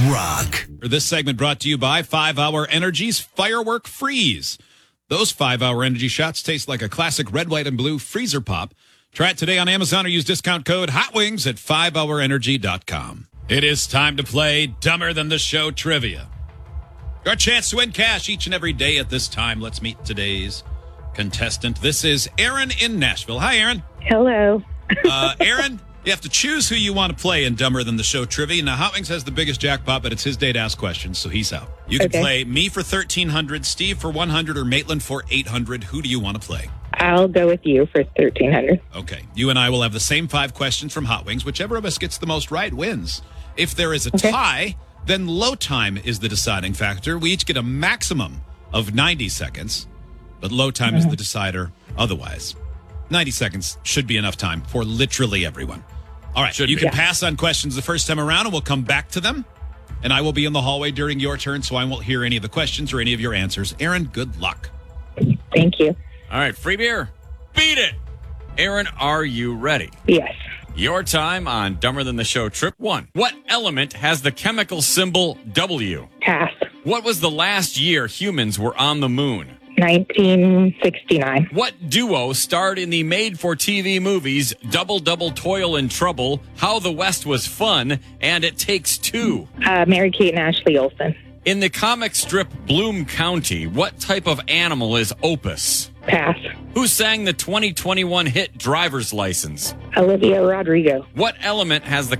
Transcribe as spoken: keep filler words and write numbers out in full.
rock. This segment brought to you by five hour Energy's Firework Freeze. Those five hour Energy shots taste like a classic red, white, and blue freezer pop. Try it today on Amazon or use discount code HOTWINGS at five hour energy dot com. It is time to play Dumber Than the Show Trivia. Your chance to win cash each and every day at this time. Let's meet today's contestant. This is Aaron in Nashville. Hi, Aaron. Hello. uh, Aaron, you have to choose who you want to play in Dumber Than the Show Trivia. Now, Hot Wings has the biggest jackpot, but it's his day to ask questions, so he's out. You can Okay. play me for thirteen hundred, Steve for one hundred, or Maitland for eight hundred. Who do you want to play? I'll go with you for thirteen hundred. Okay. You and I will have the same five questions from Hot Wings. Whichever of us gets the most right wins. If there is a Okay. tie, then low time is the deciding factor. We each get a maximum of ninety seconds, but low time is the decider otherwise. ninety seconds should be enough time for literally everyone. All right. Should you be. can Yeah. pass on questions the first time around, and we'll come back to them. And I will be in the hallway during your turn, so I won't hear any of the questions or any of your answers. Aaron, good luck. Thank you. All right, free beer. Beat it. Aaron, are you ready? Yes. Your time on Dumber Than the Show Trip one. What element has the chemical symbol W? Pass. What was the last year humans were on the moon? nineteen sixty-nine. What duo starred in the made-for-T V movies Double Double Toil and Trouble, How the West Was Fun, and It Takes Two? Uh, Mary-Kate and Ashley Olsen. In the comic strip Bloom County, what type of animal is Opus? Pass. Who sang the twenty twenty-one hit Driver's License? Olivia Rodrigo. What element has the